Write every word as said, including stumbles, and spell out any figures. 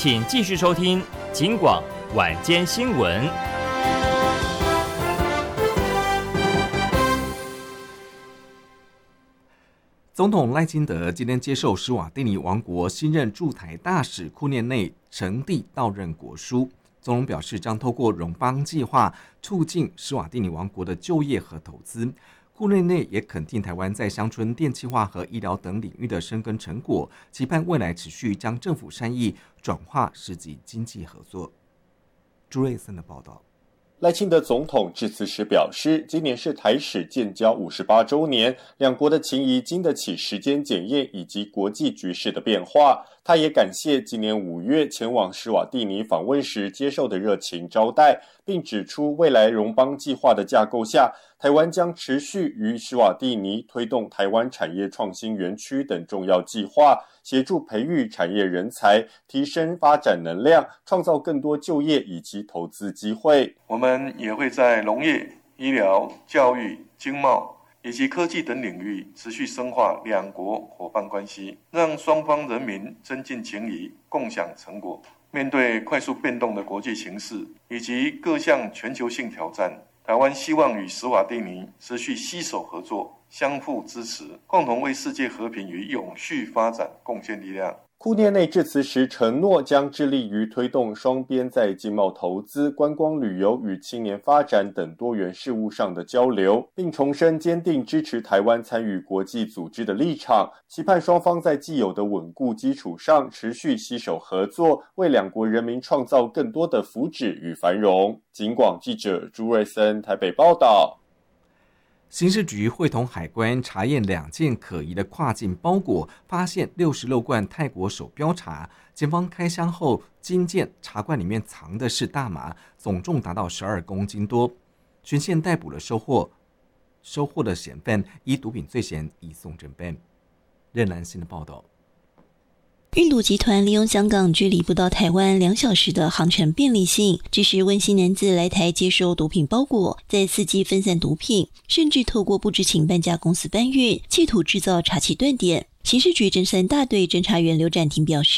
请继续收听警广晚间新闻。 总统赖清德今天接受史瓦蒂尼王国新任驻台大使库涅内呈递到任国书。总统表示，将透过荣邦计划促进史瓦蒂尼王国的就业和投资。库内内也肯定台湾在乡村电气化和医疗等领域的深耕成果，期盼未来持续将政府善意转化实际经济合作。朱瑞森的报道。 赖清德总统致辞时表示，今年是台史建交五十八周年，两国的情谊经得起时间检验以及国际局势的变化。他也感谢今年五月前往史瓦蒂尼访问时接受的热情招待，并指出未来荣邦计划的架构下，台湾将持续于史瓦蒂尼推动台湾产业创新园区等重要计划，协助培育产业人才，提升发展能量，创造更多就业以及投资机会。 我们也会在农业、医疗、教育、经贸以及科技等领域持续深化两国伙伴关系，让双方人民增进情谊，共享成果。面对快速变动的国际形势以及各项全球性挑战，台湾希望与史瓦蒂尼持续携手合作，相互支持，共同为世界和平与永续发展贡献力量。 库涅内致辞时承诺将致力于推动双边在经贸投资、观光旅游与青年发展等多元事务上的交流，并重申坚定支持台湾参与国际组织的立场，期盼双方在既有的稳固基础上持续携手合作，为两国人民创造更多的福祉与繁荣。警广记者朱瑞森台北报道。 刑事局会同海关查验两件可疑的跨境包裹，发现六十六罐泰国手标茶。检方开箱后惊见茶罐里面藏的是大麻，总重达到十二公斤多。循线逮捕了收获收获的嫌犯，依毒品罪嫌移送侦办。任兰新的报道。 运毒集团利用香港距离不到台湾两小时的航程便利性，指使温姓男子来台接收毒品包裹，再伺机分散毒品，甚至透过不知情搬家公司搬运，企图制造查缉断点。刑事局侦三大队侦查员刘展廷表示，